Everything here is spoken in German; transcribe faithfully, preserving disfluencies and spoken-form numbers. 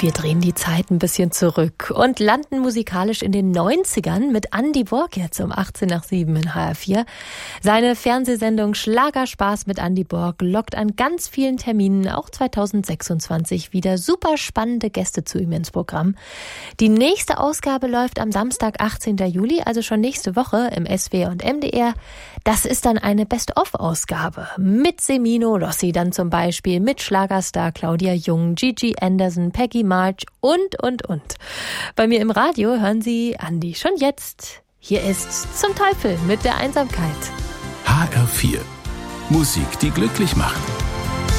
Wir drehen die Zeit ein bisschen zurück und landen musikalisch in den neunzigern mit Andy Borg jetzt um achtzehn nach sieben in H R vier. Seine Fernsehsendung Schlagerspaß mit Andy Borg lockt an ganz vielen Terminen auch zweitausendsechsundzwanzig wieder super spannende Gäste zu ihm ins Programm. Die nächste Ausgabe läuft am Samstag, achtzehnten Juli, also schon nächste Woche im S W R und M D R. Das ist dann eine Best-of-Ausgabe mit Semino Rossi dann zum Beispiel, mit Schlagerstar Claudia Jung, Gigi Anderson, Peggy March und, und, und. Bei mir im Radio hören Sie Andy schon jetzt. Hier ist Zum Teufel mit der Einsamkeit. H R vier. Musik, die glücklich macht.